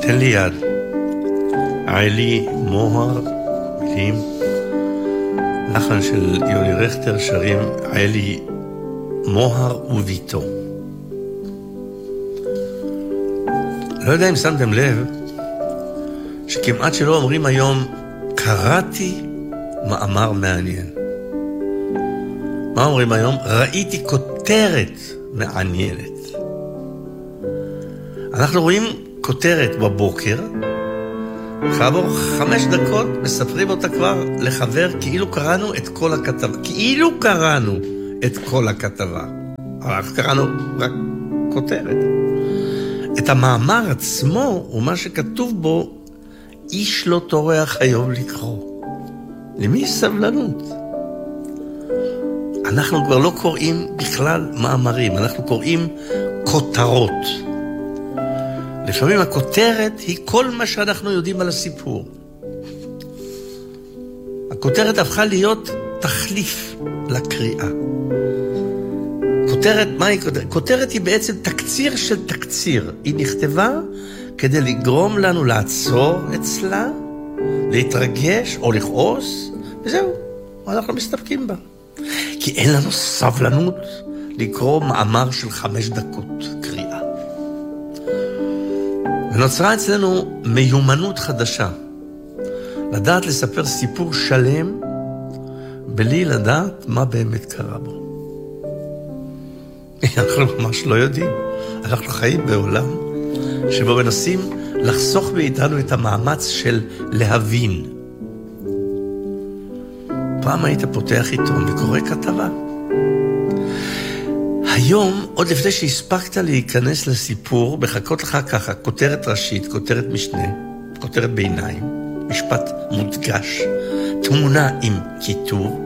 תן לי יד. עלי מוהר, מילים, לחן של יוני רכטר, שרים עלי מוהר וביתו. לא יודע אם שמתם לב שכמעט שלא אומרים היום קראתי מאמר מעניין. מה אומרים היום? ראיתי כותרת מעניינת. אנחנו רואים כותרת בבוקר, כעבור 5 דקות מספרים אותה כבר לחבר כאילו קראנו את כל הכתבה. כאילו קראנו את כל הכתבה. אבל אנחנו קראנו רק כותרת. את המאמר עצמו, ומה שכתוב בו, איש לא טורח היום לקרוא. למי יש סבלנות? אנחנו כבר לא קוראים בכלל מאמרים, אנחנו קוראים כותרות. לפעמים הכותרת היא כל מה שאנחנו יודעים על הסיפור. הכותרת הפכה להיות תחליף לקריאה. כותרת, מה היא כותרת? כותרת היא בעצם תקציר של תקציר. היא נכתבה כדי לגרום לנו לעצור אצלה, להתרגש או לכעוס, וזהו, אנחנו מסתפקים בה. כי אין לנו סבלנות לקרוא מאמר של 5 דקות קריאה. ונוצרה אצלנו מיומנות חדשה, לדעת לספר סיפור שלם, בלי לדעת מה באמת קרה בו. אנחנו ממש לא יודעים. אנחנו חיים בעולם שבו מנסים לחסוך מאיתנו את המאמץ של להבין. פעם היית פותח עיתון וקורא כתבה. היום, עוד לפני שהספקת להיכנס לסיפור, מחכות לך ככה, כותרת ראשית, כותרת משנה, כותרת ביניים, משפט מודגש, תמונה עם כיתוב,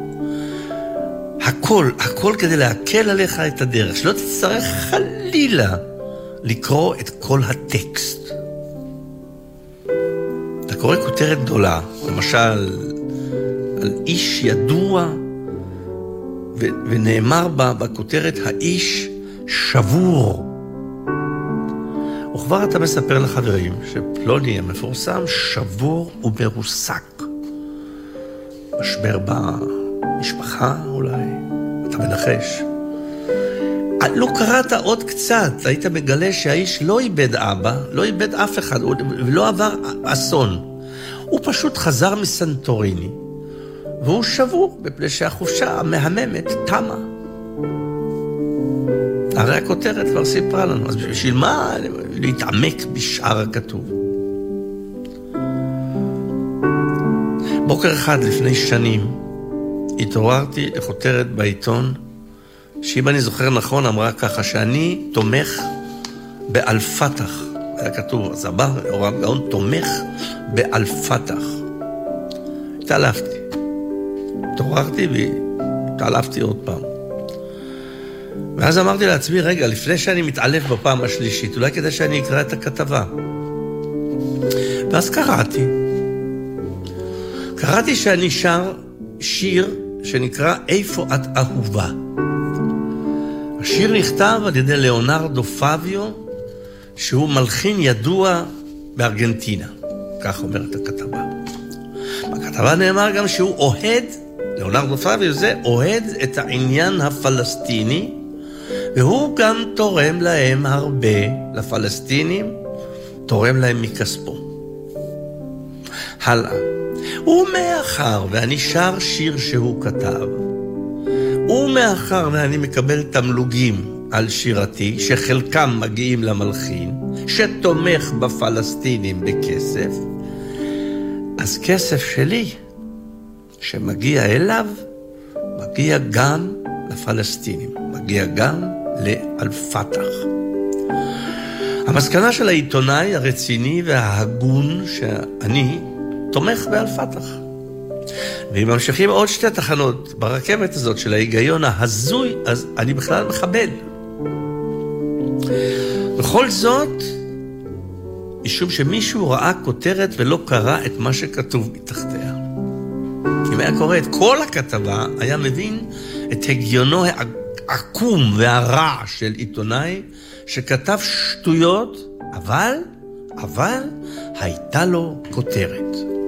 הכל כדי להקל עליך את הדרך, שלא תצטרך חלילה לקרוא את כל הטקסט. אתה קורא כותרת גדולה, למשל על איש ידוע, ונאמר בה בכותרת האיש שבור. וכבר אתה מספר לחברים שפלוני המפורסם שבור ומרוסק. משבר במשפחה אולי, אתה מנחש. לא קראת עוד קצת, היית מגלה שהאיש לא איבד אבא, לא איבד אף אחד, ולא עבר אסון. הוא פשוט חזר מסנטוריני, והוא שבור בפני שהחופשה המהממת תמה. הרי הכותרת כבר סיפרה לנו, אז בשביל מה להתעמק בשאר הכתוב? בוקר אחד לפני שנים התעוררתי לכותרת בעיתון, שאם אני זוכר נכון אמרה ככה, שאני תומך באל-פתח. היה כתוב, אז הבא, אורם גאון תומך באל-פתח. התעלפתי. התעוררתי והתעלפתי עוד פעם. ואז אמרתי לעצמי, רגע, לפני שאני מתעלף בפעם השלישית, אולי כדי שאני אקרא את הכתבה. ואז קראתי שאני שר שיר שנקרא איפה את אהובה. השיר נכתב על ידי ליאונרדו פאביו, שהוא מלחין ידוע בארגנטינה. כך אומרת הכתבה. בכתבה נאמר גם שהוא אוהד, ליאונרדו פאביו זה אוהד את העניין הפלסטיני, והוא גם תורם להם הרבה, לפלסטינים, תורם להם מכספו. הלאה. ומאחר ואני שר שיר שהוא כתב, ומאחר ואני מקבל תמלוגים על שירתי, שחלקם מגיעים למלחין, שתומך בפלסטינים בכסף, אז כסף שלי שמגיע אליו, מגיע גם לפלסטינים, מגיע גם לאל-פתח. המסקנה של העיתונאי הרציני וההגון שאני תומך באל-פתח. ואם ממשיכים עוד 2 תחנות ברכבת הזאת של ההיגיון ההזוי, אז אני בכלל מכבד. בכל זאת, משום שמישהו ראה כותרת ולא קרא את מה שכתוב מתחתיה. אם היה קורא את כל הכתבה, היה מבין את הגיונו העקום והרע של עיתונאי, שכתב שטויות, אבל אבל הייתה לו כותרת.